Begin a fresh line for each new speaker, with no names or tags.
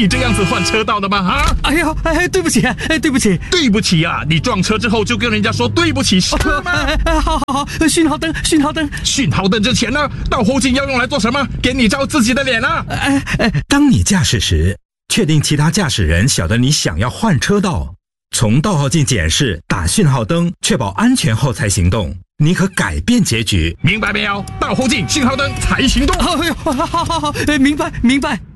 你这样子换车道的吗？啊！
哎呦，对不起，对不起，
对不起啊！你撞车之后就跟人家说对不起是吗？
好，讯号灯，
讯号灯之前呢，倒后镜要用来做什么？给你照自己的脸啊！
当你驾驶时，确定其他驾驶人晓得你想要换车道，从倒后镜检视、打讯号灯，确保安全后才行动，你可改变结局。
明白没有？倒后镜、讯号灯才行动。
哎呦，好，明白。